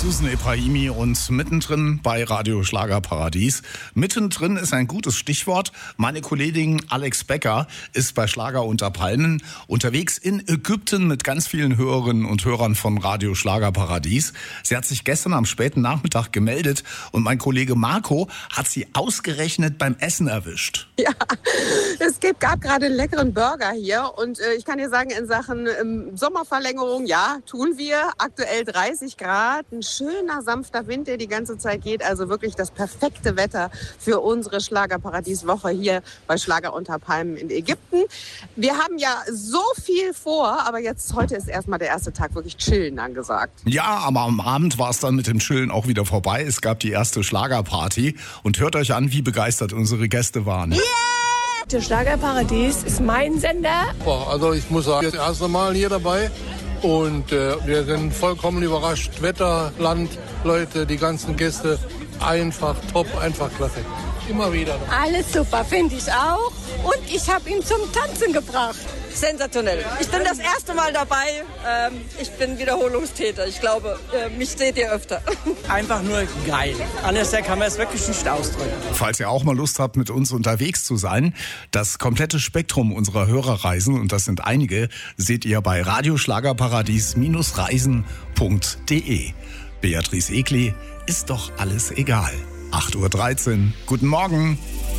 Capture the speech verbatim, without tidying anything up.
Susan Ebrahimi und mittendrin bei Radio Schlagerparadies. Mittendrin ist ein gutes Stichwort. Meine Kollegin Alex Becker ist bei Schlager unter Palmen unterwegs in Ägypten mit ganz vielen Hörerinnen und Hörern von Radio Schlagerparadies. Sie hat sich gestern am späten Nachmittag gemeldet und mein Kollege Marco hat sie ausgerechnet beim Essen erwischt. Ja, es gab gerade einen leckeren Burger hier und äh, ich kann dir sagen, in Sachen ähm, Sommerverlängerung, ja, tun wir. Aktuell dreißig Grad, ein schöner, sanfter Wind, der die ganze Zeit geht. Also wirklich das perfekte Wetter für unsere Schlagerparadies-Woche hier bei Schlager unter Palmen in Ägypten. Wir haben ja so viel vor, aber jetzt, heute ist erstmal der erste Tag wirklich chillen angesagt. Ja, aber am Abend war es dann mit dem Chillen auch wieder vorbei. Es gab die erste Schlagerparty und hört euch an, wie begeistert unsere Gäste waren. Yeah! Der Schlagerparadies ist mein Sender. Also ich muss sagen, das erste Mal hier dabei. Und äh, wir sind vollkommen überrascht. Wetter, Land, Leute, die ganzen Gäste. Einfach top, einfach klasse. Immer wieder. Alles super, finde ich auch. Und ich habe ihn zum Tanzen gebracht. Sensationell. Ich bin das erste Mal dabei. Ähm, ich bin Wiederholungstäter. Ich glaube, äh, mich seht ihr öfter. Einfach nur geil. Anders kann man es wirklich nicht ausdrücken. Falls ihr auch mal Lust habt, mit uns unterwegs zu sein, das komplette Spektrum unserer Hörerreisen, und das sind einige, seht ihr bei radioschlagerparadies reisen punkt de. Beatrice Egli, ist doch alles egal. acht Uhr dreizehn. Guten Morgen.